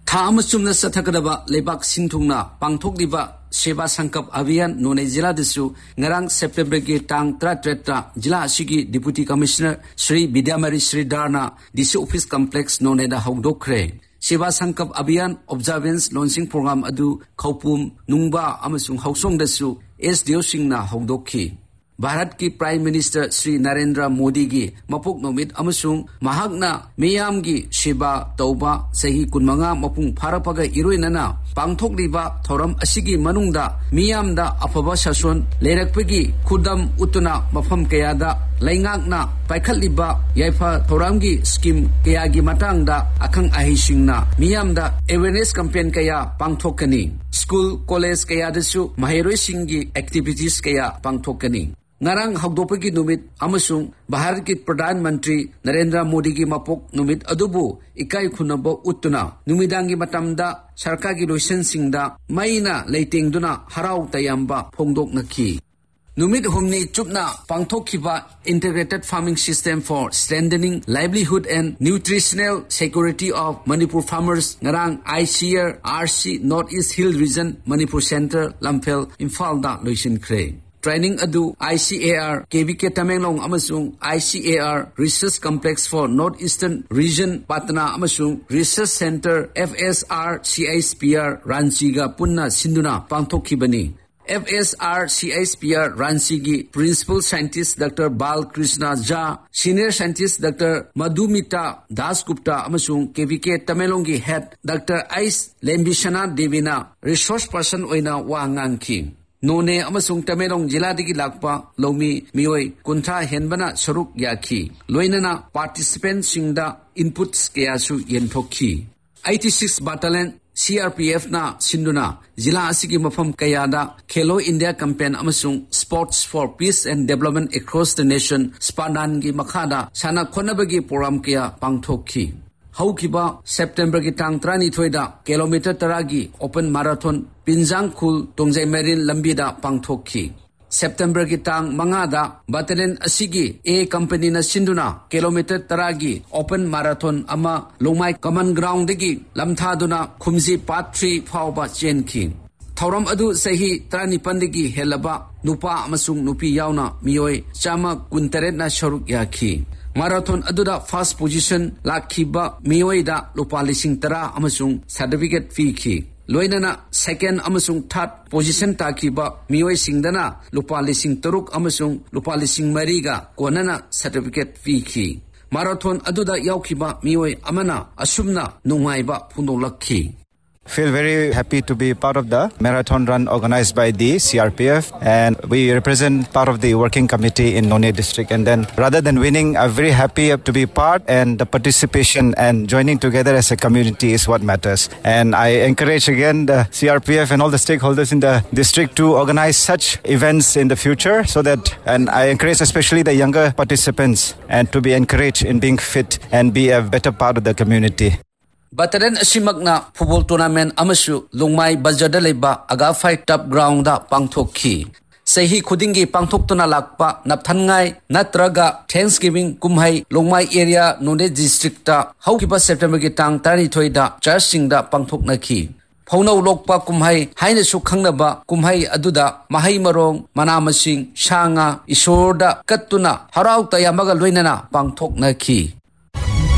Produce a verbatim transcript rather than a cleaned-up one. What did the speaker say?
था अमचुमना सथकदबा लेबाक सिंथुंगना पांथोकलिबा सेवा संकल्प अभियान नोने जिला दिसु ngarang September की टांग तरातरेता जिला असिगी deputy commissioner Shri विद्यामरी Shri दारना DC office complex नोने दा हौदोखरे सेवा संकल्प अभियान ऑब्जर्वेंस लॉन्चिंग प्रोग्राम अदु खौपुम नुंगबा अमसुंग हौसोंग दसु एसडीओ सिंगना हौदोखी भारत की प्राइम मिनिस्टर श्री नरेंद्र मोदी की मपुक नोमित अमसुंग महागना मियाम की सेवा तौबा सही कुनमंगा मपुंग फारपगा इरोइनना पांथोकलिबा थौरम असिगी मनुंगदा मियामदा अफबा शासन लेरकपगी खुदम उतुना मफम कयादा लैंगाकना पाइखलिबा याइफा थौरामगी स्कीम कयागी मतंगदा अखंग अहिसिंगना मियामदा अवेयरनेस कैंपेन कया पांथोकनी स्कूल कॉलेज कयादसु महैरोइसिंगी एक्टिविटीज कया पांथोकनी ngarang hagdopagi numit amasung Bharat ki Pradhan Mantri Narendra Modi ki mapok numit adubu ikai khunabo utuna numidangi matamda sarkar ki loisan singda maina leitingduna harau tayamba phongdok nakhi numit humni chupna pangthokhiba integrated farming system for strengthening livelihood and nutritional security of Manipur farmers ngarang I C R R C North East Hill Region Manipur Center Lamphel Imphal da loisin khre Training adu I C A R K V K Tamenglong amasung I C A R Research Complex for Northeastern Region Patna amasung Research Center F S R C I S P R Ranchi ga punna sinduna pangthokhibani F S R C I S P R Ranchi gi Principal Scientist Doctor Bal Krishna Jha Senior Scientist Doctor Madhumita Dasgupta amasung K V K Tamenglong gi Head Doctor Ais Lembishana Devina Resource Person oina wa ngangki नोने अमसुंग तमेलोंग जिला दिगी Lakpa loamy मियोय Kuntha हेनबना सरुक याखी लोइनना participant सिंगदा inputs कयासु येनथोखी eighty-six Battalion C R P F na sinduna जिला असिगी मफम कयादा खेलो India campaign अमसुंग sports for piece and development across the nation स्पाडान की मखादा साना खोनबगी programme कया पांगथोखी हौखिबा September की टांग तरानिथोइदा kilometre तरागी open marathon पिंजांग खुल तोंगजाई marine लंबीदा पांगथोखी September की टांग मंगादा बटालियन असिगी ए कंपनी न सिंधुना किलोमीटर तरागी ओपन मैराथन अमा लोंगमाई कॉमन ग्राउंड दगी लमथादुना खुमजी पार्ट थ्री फावबा चेनखी थौरम अदु सही तरानिपंदगी हेलबा नुपा अमसुंग नुपी यावना मियोय चामा कुंतरेना सरुक याखी Marathon aduda first position lakhiba miyoida lupa lising tara amasung certificate fee ki loinana second amasung third position takiba miyoy singdana lupa lising taruk amasung lupa lising mariga konana certificate fee ki marathon aduda yaukhiba miyoy amana asumna nungaiba phundolakhi Feel very happy to be part of the marathon run organized by the C R P F, and we represent part of the working committee in None district. And then rather than winning, I'm very happy to be part, and the participation and joining together as a community is what matters. And I encourage again the C R P F and all the stakeholders in the district to organize such events in the future, so that, and I encourage especially the younger participants and to be encouraged in being fit and be a better part of the community. Bataran asimagna football tournament amasu lungmai bazada leba agafai top ground da pangthokhi sehi khudingi pangthoktuna lakpa napthangai natraga Thanksgiving kumhai lungmai area None district ta haukiba September ki tang thirty-three da church sing da pangthoknakhi Phonau lokpa kumhai haina su khangnaba kumhai aduda mahai marong mana masing sanga isorda kattuna harau tayamaga loinana pangthoknakhi